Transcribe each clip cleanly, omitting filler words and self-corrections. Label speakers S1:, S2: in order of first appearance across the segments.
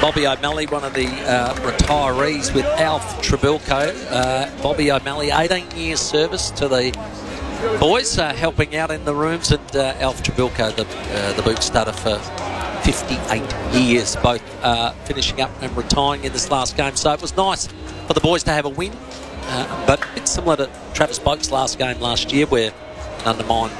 S1: Bobby O'Malley, one of the retirees with Alf Trebilco. Bobby O'Malley, 18 years service to the boys, helping out in the rooms, and Alf Trebilco, the boot starter for 58 years, both finishing up and retiring in this last game. So it was nice for the boys to have a win, but it's similar to Travis Boak's last game last year, where undermanned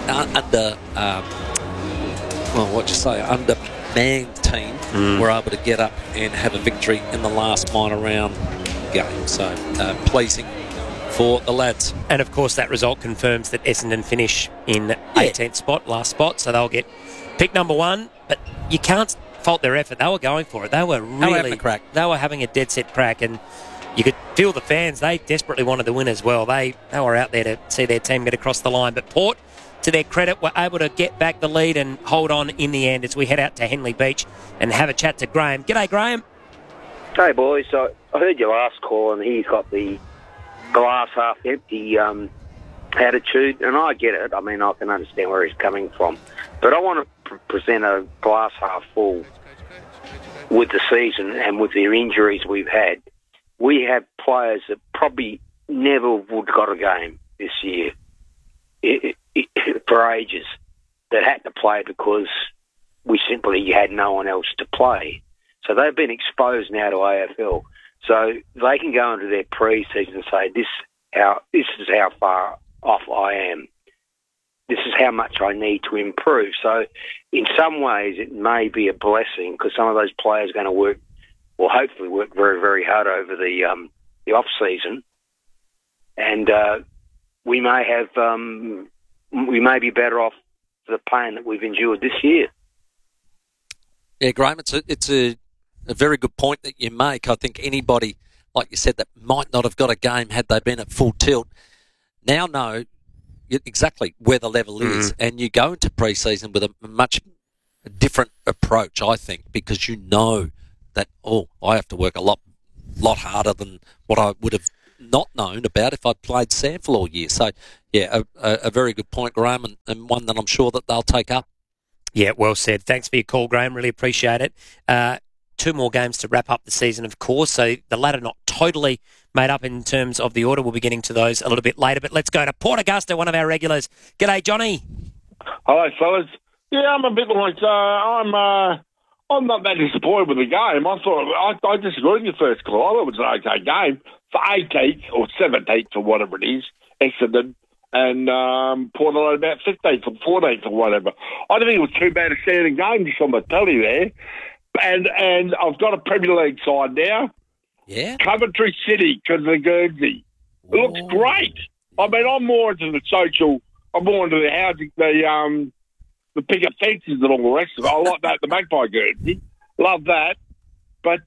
S1: team were able to get up and have a victory in the last minor round game. So pleasing for the lads.
S2: And of course that result confirms that Essendon finish in 18th last spot, so they'll get pick number 1. But you can't fault their effort. They were going for it. They were having a dead set crack, and you could feel the fans. They desperately wanted to win as well. They were out there to see their team get across the line. But Port, to their credit, were able to get back the lead and hold on in the end as we head out to Henley Beach and have a chat to Graham. G'day, Graham.
S3: Hey, boys. So I heard your last call, and he's got the glass half empty attitude, and I get it. I mean, I can understand where he's coming from. But I want to present a glass half full with the season and with the injuries we've had. We have players that probably never would have got a game this year for ages that had to play because we simply had no one else to play. So they've been exposed now to AFL. So they can go into their pre-season and say, this is how far off I am. This is how much I need to improve. So in some ways it may be a blessing because some of those players are going to work, or hopefully work very, very hard over the off-season. And we may be better off for the pain that we've endured this year.
S1: Yeah, Graham, it's a very good point that you make. I think anybody, like you said, that might not have got a game had they been at full tilt, now know exactly where the level is, and you go into pre-season with a much different approach, I think, because you know that, I have to work a lot harder than what I would have not known about if I'd played Sample all year. So, yeah, a very good point, Graham, and one that I'm sure that they'll take up.
S2: Yeah, well said. Thanks for your call, Graham. Really appreciate it. 2 more games to wrap up the season, of course, so the ladder not totally made up in terms of the order. We'll be getting to those a little bit later, but let's go to Port Augusta, one of our regulars. G'day, Johnny.
S4: Hello, fellas. Yeah, I'm a bit like, I'm not that disappointed with the game. I disagreed with your first call. I thought it was an okay game for 18th or 17th or whatever it is, Essendon, and Port Adelaide about 15th or 14th or whatever. I don't think it was too bad a standing game, just on the telly there. And I've got a Premier League side now.
S1: Yeah.
S4: Coventry City, because of the Guernsey. It looks great. I mean, I'm more into the social. I'm more into the housing, the picket fences and all the rest of it. I like that, the Magpie Guernsey. Love that. But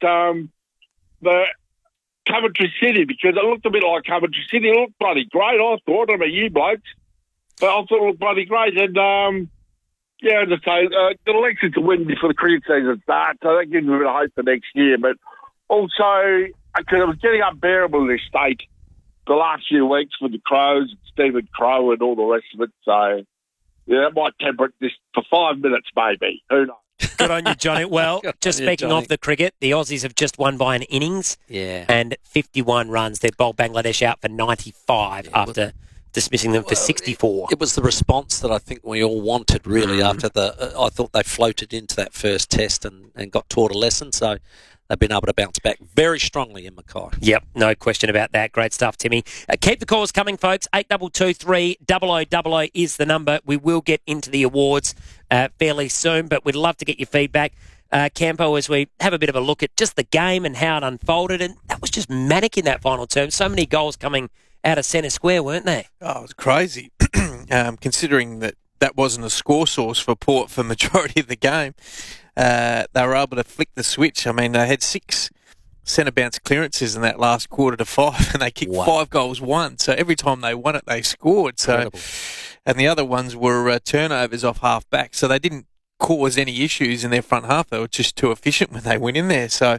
S4: the Coventry City, because it looked a bit like Coventry City. It looked bloody great, I thought. I don't know you blokes. But I thought it looked bloody great. And, yeah, as I say, the election's a win before the cricket season starts, so that gives me a bit of hope for next year. But also, because it was getting unbearable in this state the last few weeks with the Crows, Stephen Crow and all the rest of it. So, yeah, that might temper it just for 5 minutes maybe. Who knows?
S2: Good on you, Johnny. Well, just speaking of the cricket, the Aussies have just won by an innings and 51 runs. They've bowled Bangladesh out for 95 after dismissing them for 64.
S1: It was the response that I think we all wanted, really, after I thought they floated into that first test and got taught a lesson, so they've been able to bounce back very strongly in Mackay.
S2: Yep, no question about that. Great stuff, Timmy. Keep the calls coming, folks. 8223 0000 is the number. We will get into the awards fairly soon, but we'd love to get your feedback. Campo, as we have a bit of a look at just the game and how it unfolded, and that was just manic in that final term. So many goals coming out of centre square, weren't they?
S5: Oh, it was crazy, considering that wasn't a score source for Port for the majority of the game. They were able to flick the switch. I mean, they had 6 centre bounce clearances in that last quarter to 5, and they kicked 5 goals won. So every time they won it, they scored. So, and the other ones were turnovers off half back. So they didn't cause any issues in their front half. They were just too efficient when they went in there. So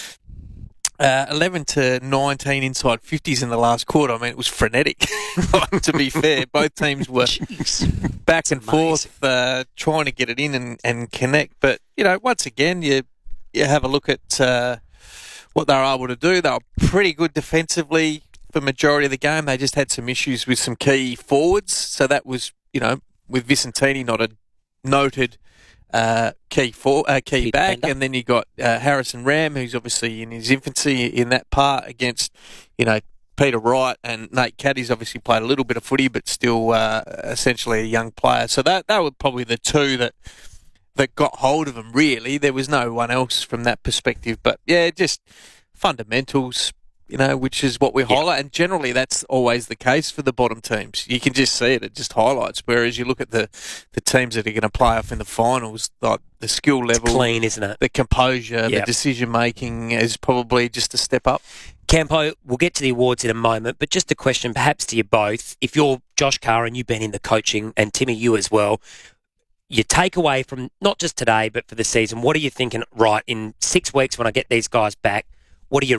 S5: 11 to 19 inside 50s in the last quarter. I mean, it was frenetic, to be fair. Both teams were back and forth trying to get it in and connect. But, you know, once again, you you have a look at what they were able to do. They were pretty good defensively for the majority of the game. They just had some issues with some key forwards. So that was, with Vicentini, not a noted key back.
S1: Defender.
S5: And then you got Harrison Ram, who's obviously in his infancy in that part against, Peter Wright, and Nate Caddy's obviously played a little bit of footy, but still essentially a young player. So that were probably the two that got hold of him, really. There was no one else from that perspective. But, yeah, just fundamentals, which is what we highlight. And generally that's always the case for the bottom teams. You can just see it. It just highlights. Whereas you look at the teams that are going to play off in the finals, like the skill level.
S2: It's clean, isn't it?
S5: The composure, the decision-making is probably just a step up.
S2: Campo, we'll get to the awards in a moment, but just a question perhaps to you both. If you're Josh Carr and you've been in the coaching, and Timmy, you as well, your takeaway from not just today but for the season, what are you thinking, right, in 6 weeks when I get these guys back, what's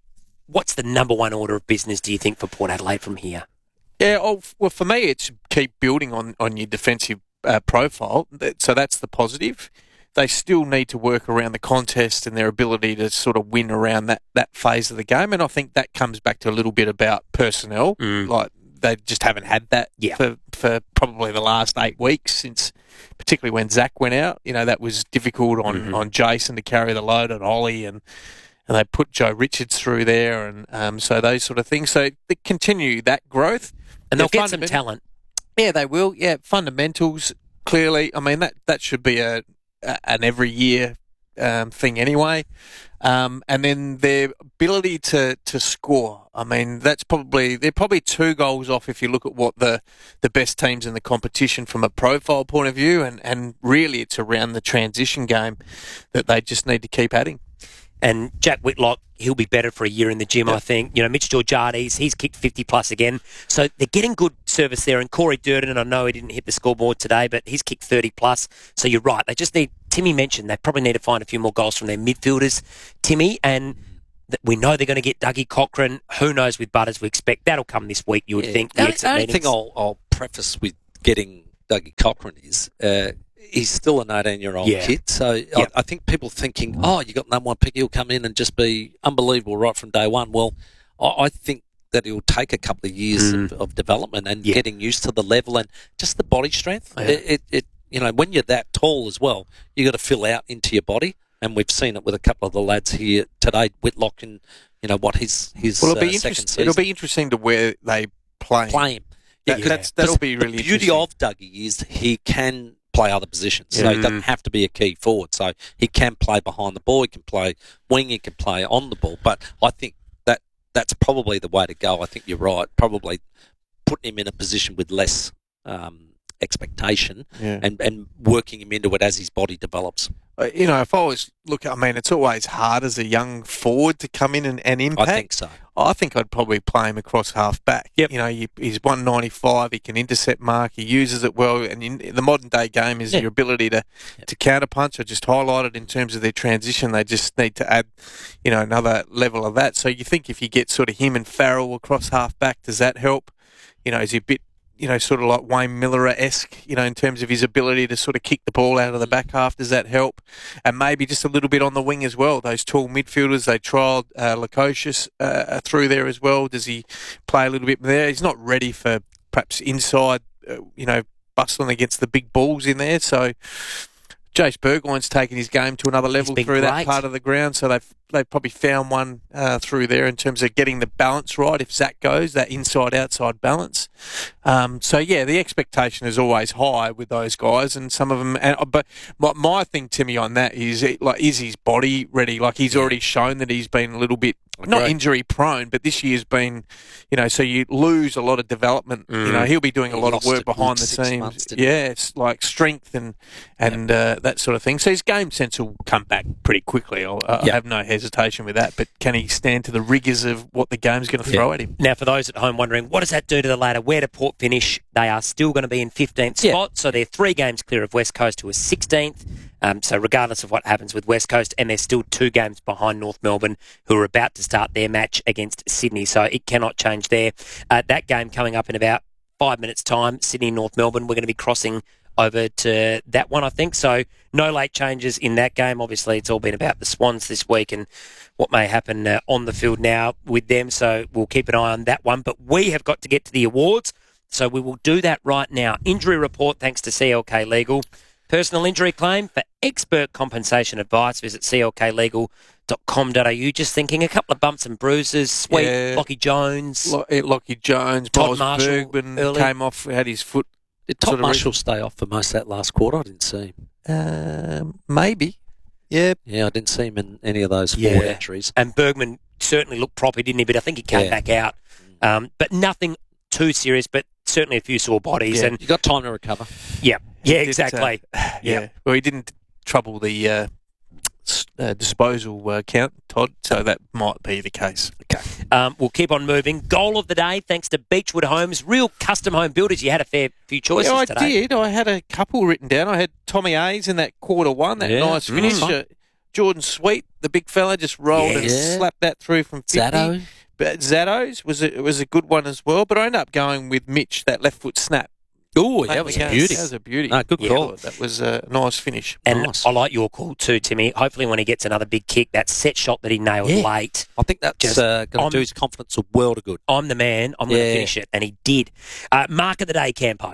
S2: the number one order of business, do you think, for Port Adelaide from here?
S5: Yeah, well, for me, it's keep building on your defensive profile. So that's the positive. They still need to work around the contest and their ability to sort of win around that phase of the game. And I think that comes back to a little bit about personnel. Like they just haven't had that for probably the last 8 weeks, since particularly when Zach went out. That was difficult on Jason to carry the load on Ollie, and they put Joe Richards through there, and so those sort of things. So they continue that growth.
S2: And they'll get some talent.
S5: Yeah, they will. Yeah, fundamentals, clearly. I mean, that should be an every year thing anyway. And then their ability to score. I mean, they're probably 2 goals off if you look at what the best teams in the competition from a profile point of view, and really it's around the transition game that they just need to keep adding.
S2: And Jack Whitlock, he'll be better for a year in the gym, I think. Mitch Georgiades, he's kicked 50-plus again. So they're getting good service there. And Corey Durden, and I know he didn't hit the scoreboard today, but he's kicked 30-plus. So you're right. They just need, Timmy mentioned, they probably need to find a few more goals from their midfielders, Timmy. And we know they're going to get Dougie Cochran. Who knows with Butters? We expect that'll come this week, you would think.
S1: The only thing I'll preface with getting Dougie Cochran is... he's still an 18-year-old kid, so I think people thinking, you got number one pick, he'll come in and just be unbelievable right from day one. Well, I think that it'll take a couple of years of development and getting used to the level and just the body strength. When you're that tall as well, you got to fill out into your body, and we've seen it with a couple of the lads here today, Whitlock and his second season.
S5: It'll be interesting to where they play him. That'll be really interesting.
S1: The beauty of Dougie is he can play other positions. So he doesn't have to be a key forward. So he can play behind the ball, he can play wing, he can play on the ball. But I think that's probably the way to go. I think you're right. Probably putting him in a position with less expectation and working him into it as his body develоps.
S5: If I was it's always hard as a young forward to come in and impact.
S1: I think so.
S5: I think I'd probably play him across half back.
S2: Yep.
S5: He's 195. He can intercept mark. He uses it well. And in the modern day game is your ability to counterpunch. I just highlighted in terms of their transition. They just need to add, another level of that. So you think if you get sort of him and Farrell across half back, does that help? Is he a bit, sort of like Wayne Miller-esque, in terms of his ability to sort of kick the ball out of the back half? Does that help? And maybe just a little bit on the wing as well. Those tall midfielders, they trialled Lukosius through there as well. Does he play a little bit there? He's not ready for perhaps inside, bustling against the big balls in there. So Jace Burgoyne's taken his game to another level through that part of the ground. So they've probably found one through there in terms of getting the balance right. If Zach goes, that inside-outside balance. The expectation is always high with those guys, and some of them. But my thing, Timmy, on that is his body ready? Like he's already shown that he's been a little bit not injury prone, but this year's been, so you lose a lot of development. He'll be doing a lot of work behind the scenes. It's like strength and that sort of thing. So his game sense will come back pretty quickly. I have no hesitation with that. But can he stand to the rigours of what the game's going to throw at him?
S2: Now, for those at home wondering, what does that do to the ladder? Where do Port finish? They are still going to be in 15th spot, so they're 3 games clear of West Coast, who are 16th. So regardless of what happens with West Coast, and they're still 2 games behind North Melbourne, who are about to start their match against Sydney. So it cannot change there. That game coming up in about 5 minutes' time, Sydney-North Melbourne, we're going to be crossing over to that one, I think. So no late changes in that game. Obviously, it's all been about the Swans this week and what may happen on the field now with them. So we'll keep an eye on that one. But we have got to get to the awards. So we will do that right now. Injury report thanks to CLK Legal. Personal injury claim for expert compensation advice. Visit clklegal.com.au. Just thinking a couple of bumps and bruises. Sweet. Lockie Jones.
S5: Lockie Jones.
S2: Todd
S5: Miles
S2: Marshall
S5: Bergman
S2: early.
S5: came off, had his foot.
S1: Did Todd Marshall stay off for most of that last quarter? I didn't see him.
S5: Maybe. Yeah.
S1: Yeah, I didn't see him in any of those forward entries.
S2: And Bergman certainly looked proper, didn't he? But I think he came back out. But nothing too serious, but certainly a few sore bodies.
S1: Yeah.
S2: And
S1: you got time to recover.
S2: Yeah, exactly.
S5: Well, he didn't trouble the disposal count, Todd, so that might be the case.
S2: Okay. We'll keep on moving. Goal of the day, thanks to Beechwood Homes, real custom home builders. You had a fair few choices today.
S5: I did. I had a couple written down. I had Tommy Hayes in that quarter one, that nice finish. Jordan Sweet, the big fella, just rolled and slapped that through from 50.
S1: Zato.
S5: But Zato's was a good one as well, but I ended up going with Mitch, that left foot snap.
S1: Oh, that was a beauty.
S5: That was a beauty.
S1: No, good call.
S5: That was a nice finish.
S2: And
S1: nice.
S2: I like your call too, Timmy. Hopefully when he gets another big kick, that set shot that he nailed late.
S1: I think that's going to do his confidence a world of good.
S2: I'm the man. I'm going to finish it. And he did. Mark of the day, Campo.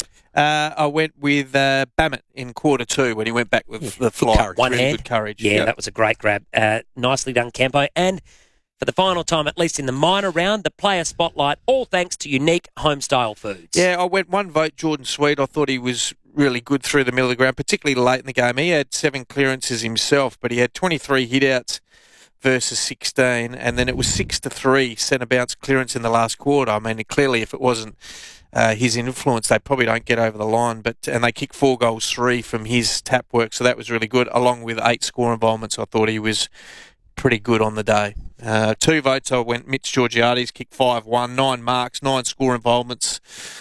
S5: I went with Bammett in quarter two when he went back with the fly.
S1: Courage.
S2: One
S5: really
S2: hand.
S5: Good courage.
S2: Yeah, that was a great grab. Nicely done, Campo. And for the final time, at least in the minor round, the player spotlight, all thanks to Unique Homestyle Foods.
S5: Yeah, I went one vote, Jordan Sweet. I thought he was really good through the middle of the ground, particularly late in the game. He had 7 clearances himself, but he had 23 hit-outs versus 16, and then it was 6-3 centre bounce clearance in the last quarter. I mean, clearly if it wasn't his influence, they probably don't get over the line, and they kicked 4 goals, 3 from his tap work, so that was really good, along with 8 score involvements. I thought he was pretty good on the day. 2 votes, I went Mitch Georgiades, kicked 5-1, 9 marks, 9 score involvements,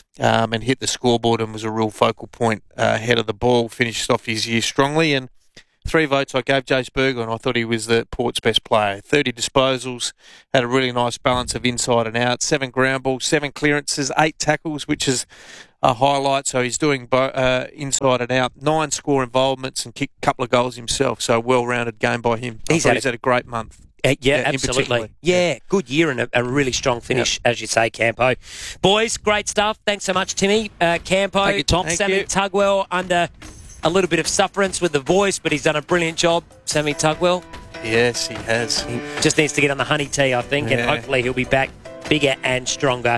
S5: and hit the scoreboard and was a real focal point ahead of the ball, finished off his year strongly. And 3 votes I gave Jace Berglund. I thought he was the Port's best player. 30 disposals, had a really nice balance of inside and out, 7 ground balls, 7 clearances, 8 tackles, which is a highlight. So he's doing inside and out, 9 score involvements and kicked a couple of goals himself. So well-rounded game by him. He's had a great month.
S2: Absolutely. Yeah, good year and a really strong finish, as you say, Campo. Boys, great stuff. Thanks so much, Timmy. Campo,
S1: Thank you, Tom.
S2: Sammy Tugwell under a little bit of sufferance with the voice, but he's done a brilliant job, Sammy Tugwell.
S5: Yes, he has.
S2: He just needs to get on the honey tea, I think, and hopefully he'll be back bigger and stronger.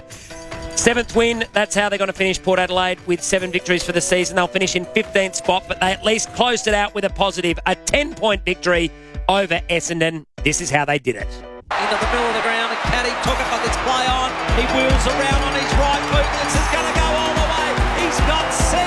S2: 7th win, that's how they're going to finish Port Adelaide with 7 victories for the season. They'll finish in 15th spot, but they at least closed it out with a positive, a 10-point victory over Essendon. This is how they did it.
S1: Into the middle of the ground, and Caddy took it, but it's play on. He wheels around on his right foot. This is going to go all the way. He's got 6.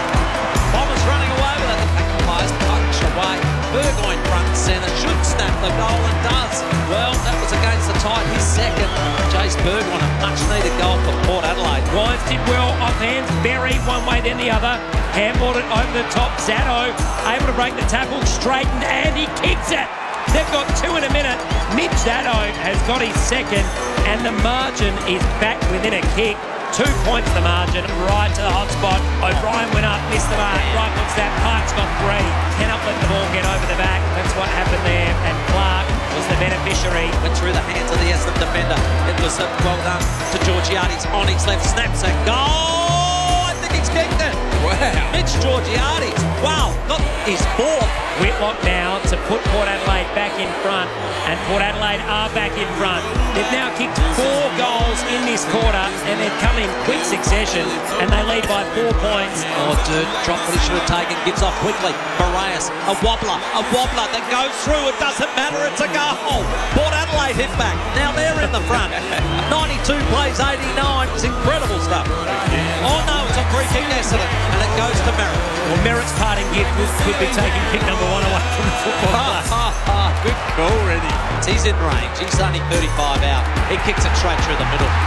S1: Bombers running away with it. The tackle players punch away. Burgoyne front centre should snap the goal and does. Well, that was against the Tide. His second. Jace Burgoyne, a much-needed goal for Port Adelaide.
S2: Wines did well off hands. Berry one way then the other. Handballed it over the top. Zato able to break the tackle, straightened, and he kicks it. They've got 2 in a minute. Mitch Zato has got his second, and the margin is back within a kick. 2 points the margin, right to the hot spot. O'Brien went up, missed the mark. Right foot snap. Clark's got 3. Cannot let the ball get over the back. That's what happened there. And Clark was the beneficiary.
S1: Went through the hands of the Essendon defender. It was well done to Georgiades on his left. Snaps a goal. I think he's kicked it.
S5: Wow.
S1: Mitch Georgiades. Wow, not his 4th.
S2: Whitlock now to put Port Adelaide back in front, and Port Adelaide are back in front. They've now kicked 4 goals in this quarter, and they've come in quick succession, and they lead by 4 points.
S1: Oh, dude, drop what he should have taken. Gives off quickly. Moraes, a wobbler that goes through. It doesn't matter. It's a goal. Port Adelaide hit back. Now they're in the front. 92 plays 89. It's incredible stuff. Oh no, it's a free kick Essendon, and it goes to Merritt.
S2: Well, Merritt's parting gift could be taking kick number 1 away from the football club.
S1: Good call, already. He's in range. He's only 35 out. He kicks it straight through the middle.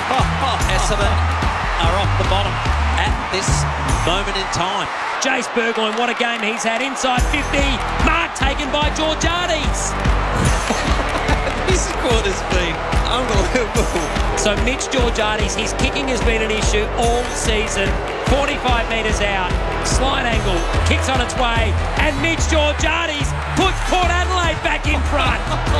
S1: Essendon are off the bottom at this moment in time.
S2: Jace Burgoyne, what a game he's had. Inside 50. Mark taken by Georgiades.
S5: This quarter's been unbelievable.
S2: So Mitch Georgiades, his kicking has been an issue all season. 45 metres out, slight angle, kicks on its way, and Mitch Georgiades puts Port Adelaide back in front.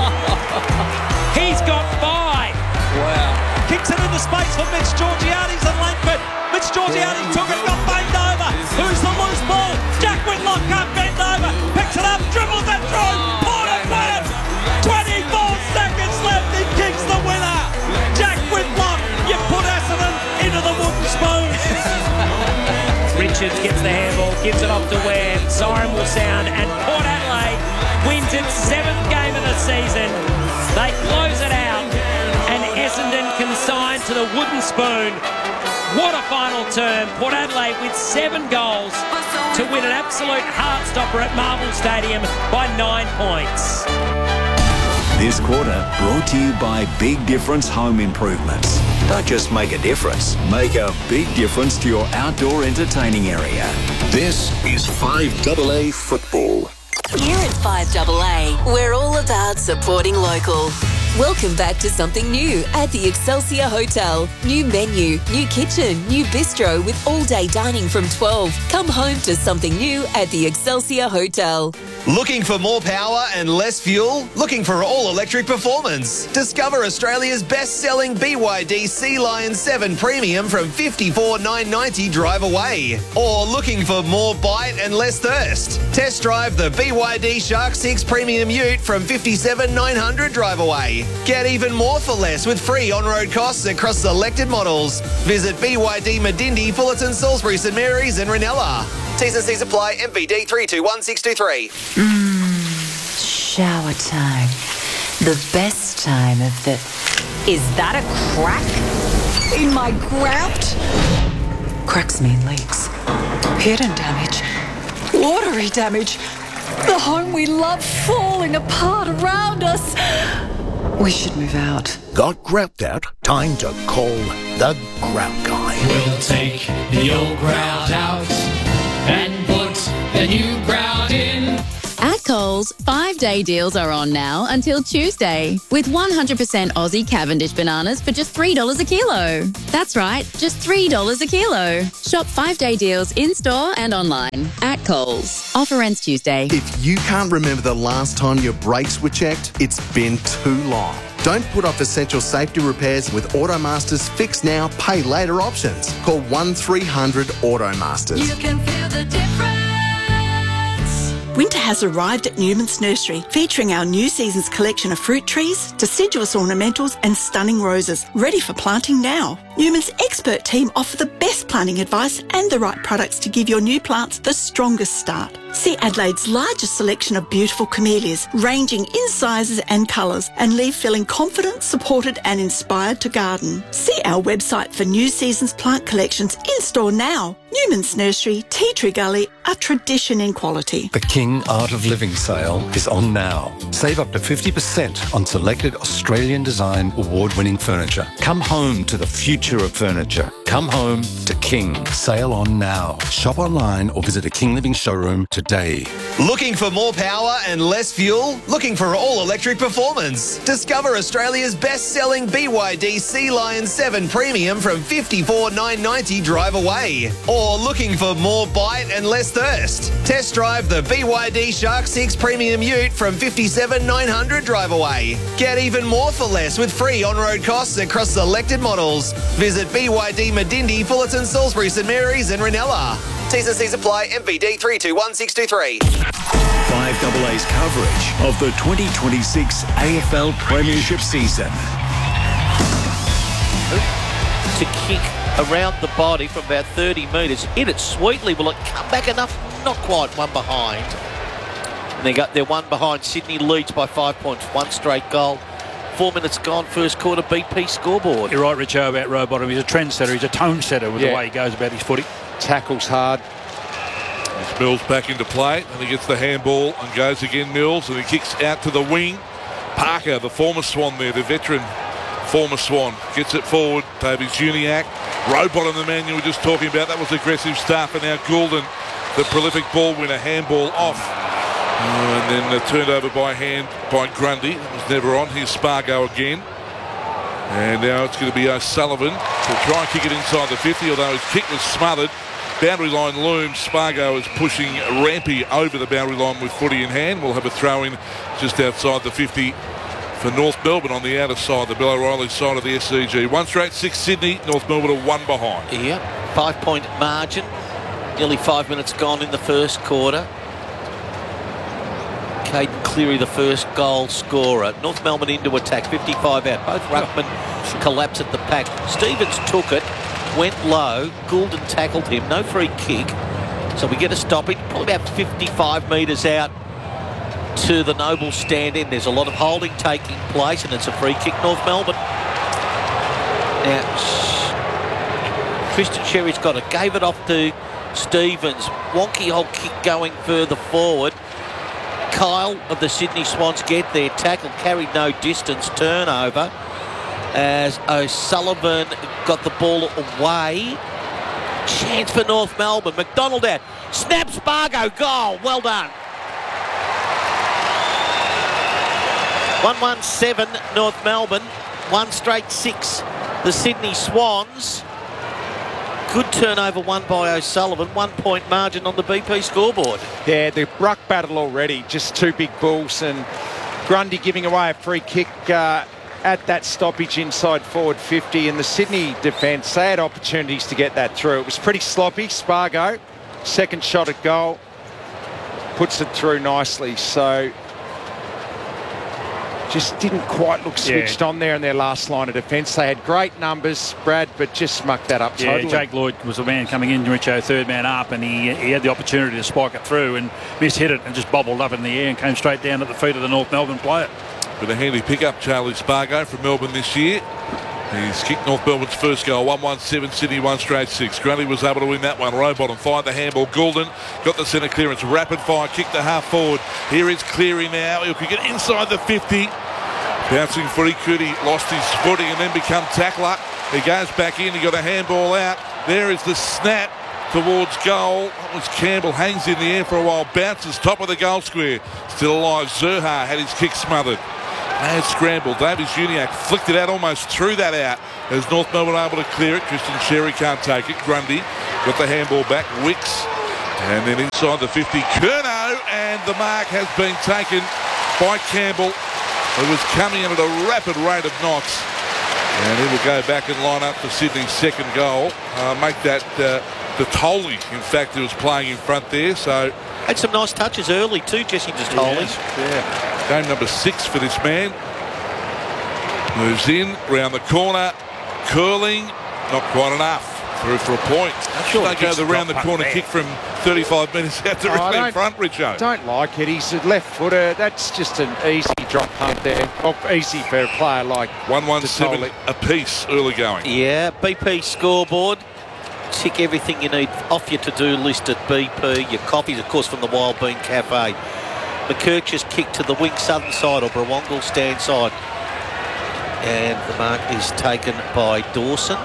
S2: He's got 5.
S1: Wow.
S6: Kicks it into space for Mitch Georgiades and Langford. Mitch Georgiades took it, got banged over. Who's the loose ball? Jack Whitlock can't bend over. Picks it up, dribbles it through. Port it wins. 24 seconds left. He kicks the winner. Jack Whitlock, you put Essendon into the wooden spoon.
S2: Richards gets the handball, gives it off to Webb. Siren will sound, and Port Adelaide wins its 7th game of the season. They close it out, and Essendon consigned to the wooden spoon. What a final term. Port Adelaide with 7 goals to win an absolute heart-stopper at Marvel Stadium by 9 points.
S7: This quarter brought to you by Big Difference Home Improvements. Don't just make a difference, make a big difference to your outdoor entertaining area. This is 5AA Football.
S8: Here at 5AA, we're all about supporting local. Welcome back to something new at the Excelsior Hotel. New menu, new kitchen, new bistro with all-day dining from 12. Come home to something new at the Excelsior Hotel.
S9: Looking for more power and less fuel? Looking for all-electric performance? Discover Australia's best-selling BYD Sea Lion 7 Premium from $54,990 drive away. Or looking for more bite and less thirst? Test drive the BYD Shark 6 Premium Ute from $57,900 drive away. Get even more for less with free on-road costs across selected models. Visit BYD Medindi, Fullerton, Salisbury, St Mary's and Ranella. T's and C's apply. MVD 321623.
S8: Shower time. The best time of the... Is that a crack in my grout? Cracks mean leaks. Hidden damage. Watery damage. The home we love falling apart around us. We should move out.
S7: Got grout out? Time to call the Grout Guy.
S10: We'll take the old grout out and put the new grout in.
S11: At Coles, 5-day deals are on now until Tuesday with 100% Aussie Cavendish bananas for just $3 a kilo. That's right, just $3 a kilo. Shop 5-day deals in-store and online at Coles. Offer ends Tuesday.
S12: If you can't remember the last time your brakes were checked, it's been too long. Don't put off essential safety repairs with Automaster's Fix Now, Pay Later options. Call 1300 Automasters.
S8: You can feel the difference.
S13: Winter has arrived at Newman's Nursery, featuring our new season's collection of fruit trees, deciduous ornamentals and stunning roses, ready for planting now. Newman's expert team offer the best planting advice and the right products to give your new plants the strongest start. See Adelaide's largest selection of beautiful camellias, ranging in sizes and colours, and leave feeling confident, supported and inspired to garden. See our website for new season's plant collections in store now. Newman's Nursery, Tea Tree Gully, a tradition in quality.
S14: The King Art of Living sale is on now. Save up to 50% on selected Australian design award-winning furniture. Come home to the future of furniture. Come home to King. Sale on now. Shop online or visit a King Living showroom today.
S9: Looking for more power and less fuel? Looking for all-electric performance? Discover Australia's best-selling BYD Sea Lion 7 Premium from $54,990 drive away. Or looking for more bite and less thirst? Test drive the BYD Shark 6 Premium Ute from $57,900 drive away. Get even more for less with free on-road costs across selected models. Visit BYD Medindi, Fullerton, Salisbury, St Mary's and Ranella. T's and C's apply. MVD 321623.
S7: 5AA's coverage of the 2026 AFL Premiership season.
S15: To kick around the body from about 30 metres. Hit it sweetly. Will it come back enough? Not quite. One behind. And they're one behind. Sydney leads by 5 points. One straight goal. 4 minutes gone, first quarter, BP scoreboard.
S6: You're right, Richo, about Rowbottom. He's a trendsetter. He's a tone setter with the way he goes about his footy.
S16: Tackles hard. It's Mills back into play, and he gets the handball and goes again, Mills, and he kicks out to the wing. Parker, the former Swan there, the veteran former Swan, gets it forward. Toby Juniak. Rowbottom, the man you were just talking about, that was aggressive stuff, and now Goulden, the prolific ball winner, handball off And then turned over by hand by Grundy. It was never on. Here's Spargo again. And now it's going to be O'Sullivan to try and kick it inside the 50, although his kick was smothered. Boundary line looms. Spargo is pushing Rampy over the boundary line with footy in hand. We'll have a throw in just outside the 50 for North Melbourne on the outer side, the Bill O'Reilly side of the SCG. 1 straight 6 Sydney, North Melbourne are 1 behind.
S15: Yep, 5-point margin. Nearly 5 minutes gone in the first quarter. Caden Cleary, the first goal scorer. North Melbourne into attack, 55 out. Both ruckmen collapse at the pack. Stevens took it, went low. Goulden tackled him. No free kick. So we get a stoppage, probably about 55 metres out to the Noble stand in. There's a lot of holding taking place, and it's a free kick, North Melbourne. Now, Tristan Sherry's got it. Gave it off to Stevens. Wonky old kick going further forward. Kyle of the Sydney Swans get there. Tackle carried no distance. Turnover as O'Sullivan got the ball away. Chance for North Melbourne. McDonald out. Snap Spargo. Goal. Well done. 1-1-7 North Melbourne. 1 straight 6 the Sydney Swans. Good turnover won by O'Sullivan. 1 point margin on the BP scoreboard.
S17: Yeah, the ruck battle already. Just 2 big bulls, and Grundy giving away a free kick at that stoppage inside forward 50. And the Sydney defence, they had opportunities to get that through. It was pretty sloppy. Spargo, second shot at goal, puts it through nicely. So just didn't quite look switched on there in their last line of defence. They had great numbers, Brad, but just mucked that up totally.
S18: Jake Lloyd was the man coming in, Richo, third man up, and he had the opportunity to spike it through and mishit it and just bobbled up in the air and came straight down at the feet of the North Melbourne player.
S16: With a handy pickup, Charlie Spargo from Melbourne this year. He's kicked North Melbourne's first goal, 1-1-7 Sydney, 1 straight 6. Grundy was able to win that one. Rowbottom fired the handball. Goulden got the centre clearance. Rapid fire, kick to half forward. Here is Cleary now. He'll kick it inside the 50. Bouncing footy, Cootie lost his footing and then become tackler. He goes back in, he got a handball out. There is the snap towards goal. That was Campbell, hangs in the air for a while, bounces top of the goal square. Still alive, Zerha had his kick smothered. Mad scramble, Davies Uniacke flicked it out, almost threw that out as North Melbourne able to clear it. Tristan Sherry can't take it. Grundy got the handball back, Wicks, and then inside the 50, Curnow, and the mark has been taken by Campbell. It was coming in at a rapid rate of knots, and he will go back and line up for Sydney's second goal. Make that Detoli, in fact, who was playing in front there. So
S15: had some nice touches early too, Jesse Detoli.
S16: Yeah. Game number 6 for this man. Moves in, round the corner, curling, not quite enough. Through for a point. They go the round the corner kick from 35 metres out to in front, Richo.
S17: Don't like it. He's a left footer. That's just an easy drop punt there. Easy for a player like
S16: 1-1-7 apiece early going.
S15: Yeah, BP scoreboard. Tick everything you need off your to-do list at BP. Your coffees, of course, from the Wild Bean Cafe. McKirk's kick to the wing southern side, or Brawongle stand side. And the mark is taken by Dawson.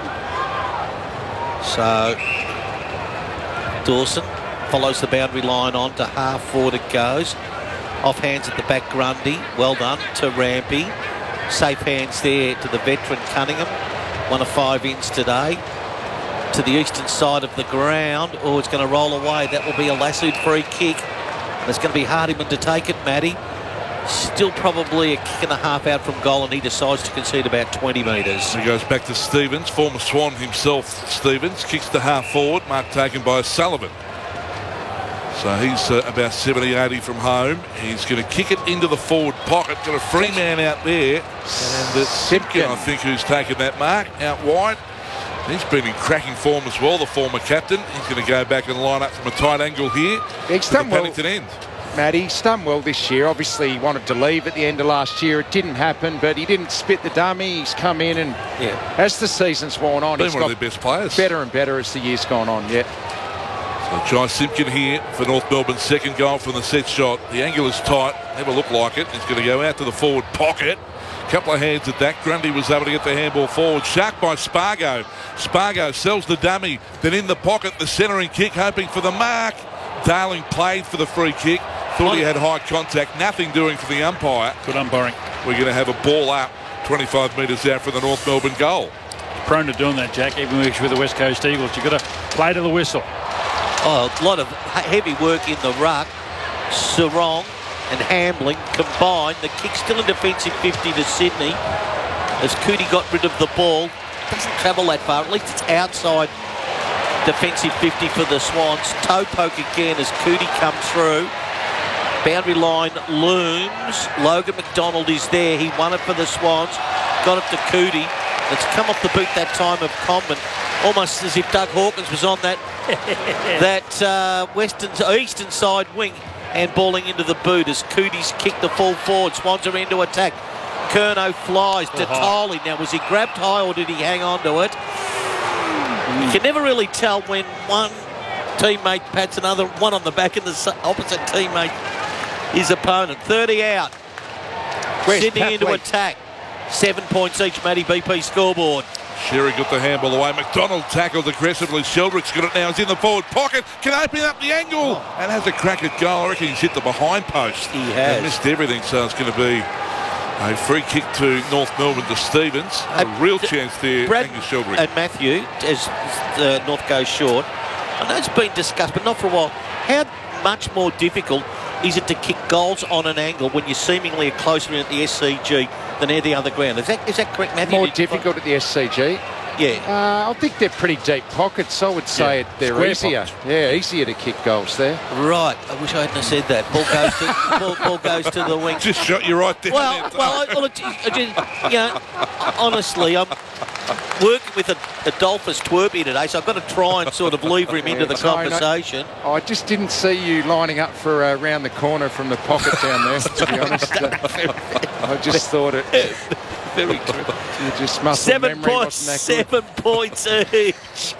S15: So Dawson follows the boundary line on to half forward it goes. Off hands at the back, Grundy. Well done to Rampy. Safe hands there to the veteran Cunningham. 1 of 5 ins today. To the eastern side of the ground. Oh, it's going to roll away. That will be a lassoed free kick. And it's going to be Hardiman to take it, Matty. Still probably a kick and a half out from goal, and he decides to concede about 20 metres.
S16: He goes back to Stevens, former Swan himself. Stevens kicks to half forward, mark taken by Sullivan. So he's about 70-80 from home. He's going to kick it into the forward pocket. Got a free man out there, and Simpkin, I think, who's taken that mark out wide. He's been in cracking form as well, the former captain. He's going to go back and line up from a tight angle here.
S17: He's done well,
S16: Paddington end.
S17: Matty. He's done well this year. Obviously, he wanted to leave at the end of last year. It didn't happen, but he didn't spit the dummy. He's come in, and as the season's worn on,
S16: he's been one of their best players.
S17: Better and better as the year's gone on,
S16: So Jai Simpkin here for North Melbourne's second goal from the set shot. The angle is tight. Never looked like it. He's going to go out to the forward pocket. Couple of hands at that. Grundy was able to get the handball forward. Shark by Spargo. Spargo sells the dummy. Then in the pocket, the centering kick, hoping for the mark. Darling played for the free kick. Thought he had high contact. Nothing doing for the umpire.
S18: Good umpiring.
S16: We're going to have a ball up 25 metres out for the North Melbourne goal.
S18: Prone to doing that, Jack, even with the West Coast Eagles. You've got to play to the whistle.
S15: Oh, a lot of heavy work in the ruck. Sarong and Hambling combined. The kick still in defensive 50 to Sydney as Cootie got rid of the ball. Doesn't travel that far. At least it's outside defensive 50 for the Swans. Toe poke again as Cootie comes through. Boundary line looms. Logan McDonald is there. He won it for the Swans. Got it to Cootie. It's come off the boot that time of Comben. Almost as if Doug Hawkins was on that eastern side wing and balling into the boot as Cootie's kicked the full forward. Swans are into attack. Curnow flies to Toley. Now, was he grabbed high or did he hang on to it? You can never really tell when one teammate pats another one on the back and the opposite teammate, his opponent. 30 out. Sydney into attack. 7 points each, Matty. BP scoreboard.
S16: Sherry got the handball away. McDonald tackled aggressively. Sheldrick's got it now. He's in the forward pocket. Can open up the angle and has a crack at goal. I reckon he's hit the behind post.
S15: He has.
S16: And missed everything, so it's going to be a free kick to North Melbourne to Stevens. A real chance there,
S15: Brad
S16: Angus Sheldrick.
S15: And Matthew, as North goes short. I know it's been discussed, but not for a while. How much more difficult is it to kick goals on an angle when you seemingly are closer in at the SCG than any other ground? Is that correct, Matthew?
S17: More difficult at the SCG?
S15: Yeah.
S17: I think they're pretty deep pockets. I would say they're
S15: Square
S17: easier.
S15: pockets.
S17: Yeah, easier to kick goals there.
S15: Right. I wish I hadn't have said that. Ball goes to the wing.
S16: Just shot you right there.
S15: Honestly, I'm working with Adolphus Twerby today, so I've got to try and sort of lever him into the conversation.
S17: I just didn't see you lining up for around the corner from the pocket down there, to be honest. I just thought it...
S15: Very true.
S17: You just must
S15: 7 points each.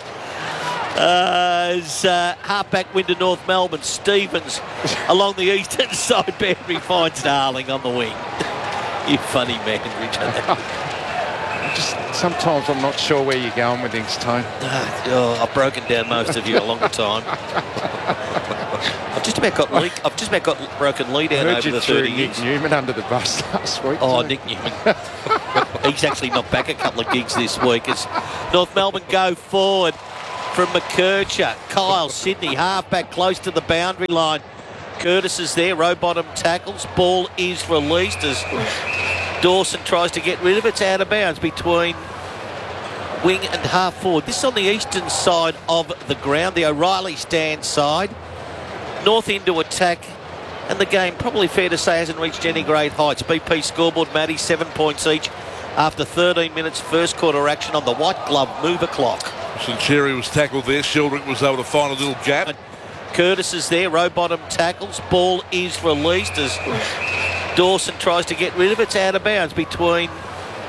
S15: As halfback win to North Melbourne, Stevens along the eastern side boundary finds Darling on the wing. You funny man, Richard.
S17: Sometimes I'm not sure where you're going with things, Tone.
S15: I've broken down most of you a long time. I've just about got broken lead down over the 30 years.
S17: Nick Newman under the bus last week.
S15: Oh, Nick Newman. He's actually knocked back a couple of gigs this week as North Melbourne go forward from McKercher. Kyle Sydney, halfback close to the boundary line. Curtis is there, row bottom tackles. Ball is released as Dawson tries to get rid of it. It's out of bounds between wing and half forward. This is on the eastern side of the ground, the O'Reilly stand side. North into attack, and the game, probably fair to say, hasn't reached any great heights. BP scoreboard, Matty, 7 points each after 13 minutes first quarter action on the white glove mover clock.
S16: St Cherry was tackled there. Sheldrick was able to find a little gap.
S15: And Curtis is there, row bottom tackles. Ball is released as Dawson tries to get rid of it. It's out of bounds between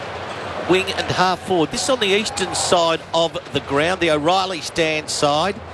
S15: wing and half forward. This is on the eastern side of the ground, the O'Reilly stand side.